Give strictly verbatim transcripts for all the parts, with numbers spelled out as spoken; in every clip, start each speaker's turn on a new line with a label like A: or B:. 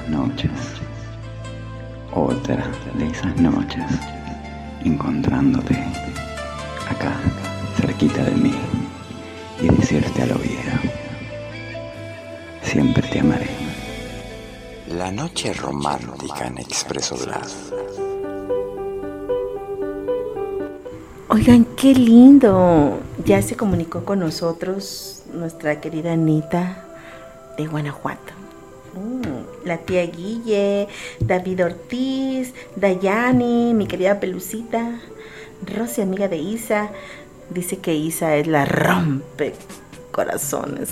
A: esas noches, otra de esas noches, encontrándote acá, cerquita de mí, y decirte al oído: siempre te amaré.
B: La noche romántica en Expreso Blas.
C: Oigan, qué lindo. Ya se comunicó con nosotros nuestra querida Anita de Guanajuato. Mm, la tía Guille, David Ortiz, Dayani, mi querida Pelucita, Rosy, amiga de Isa. Dice que Isa es la rompe corazones.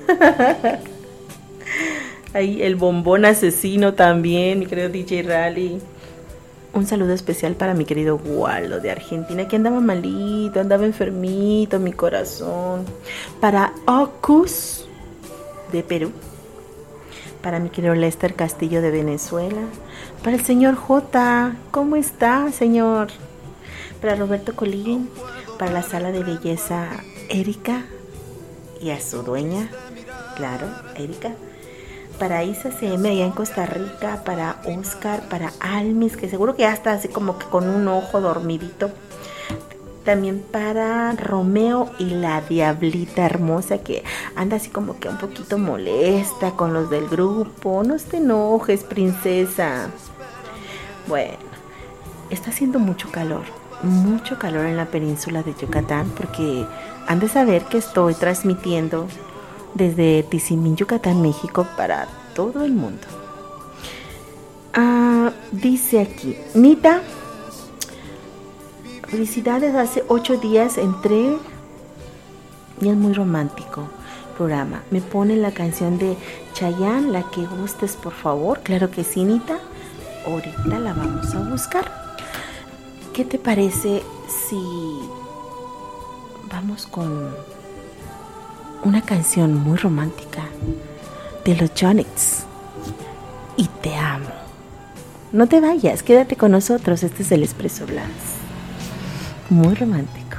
C: Ahí el bombón asesino también, mi querido D J Rally. Un saludo especial para mi querido Waldo de Argentina, que andaba malito, andaba enfermito, mi corazón. Para Ocus de Perú. Para mi querido Lester Castillo de Venezuela. Para el señor J. ¿Cómo está, señor? Para Roberto Colín. Para la sala de belleza Erika. Y a su dueña, claro, Erika. Para Isa C M allá en Costa Rica, para Oscar, para Almis, que seguro que ya está así como que con un ojo dormidito. También para Romeo y la Diablita hermosa, que anda así como que un poquito molesta con los del grupo. No te enojes, princesa. Bueno, está haciendo mucho calor, mucho calor en la península de Yucatán, porque han de saber que estoy transmitiendo desde Tizimín, Yucatán, México, para todo el mundo. Ah, dice aquí, Nita, felicidades, hace ocho días entré y es muy romántico programa. Me ponen la canción de Chayanne, la que gustes, por favor. Claro que sí, Nita, ahorita la vamos a buscar. ¿Qué te parece si vamos con una canción muy romántica de los Jonix? Y te amo. No te vayas, quédate con nosotros. Este es el Expreso Blas. Muy romántico.